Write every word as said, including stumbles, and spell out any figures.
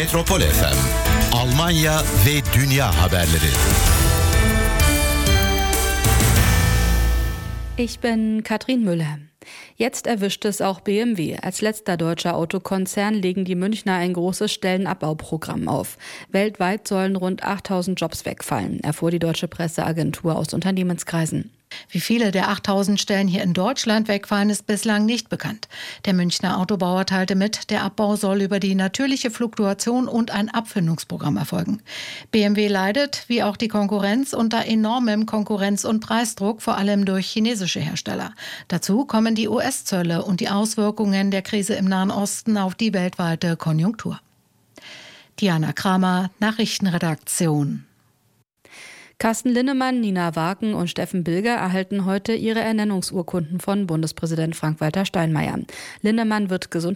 Metropol F M, Almanya ve dünya haberleri. Ich bin Katrin Müller. Jetzt erwischt es auch B M W. Als letzter deutscher Autokonzern legen die Münchner ein großes Stellenabbauprogramm auf. Weltweit sollen rund achttausend Jobs wegfallen, erfuhr die deutsche Presseagentur aus Unternehmenskreisen. Wie viele der achttausend Stellen hier in Deutschland wegfallen, ist bislang nicht bekannt. Der Münchner Autobauer teilte mit, der Abbau soll über die natürliche Fluktuation und ein Abfindungsprogramm erfolgen. B M W leidet, wie auch die Konkurrenz, unter enormem Konkurrenz- und Preisdruck, vor allem durch chinesische Hersteller. Dazu kommen die U S-Zölle und die Auswirkungen der Krise im Nahen Osten auf die weltweite Konjunktur. Diana Kramer, Nachrichtenredaktion. Carsten Linnemann, Nina Waken und Steffen Bilger erhalten heute ihre Ernennungsurkunden von Bundespräsident Frank-Walter Steinmeier. Linnemann wird Gesundheitsminister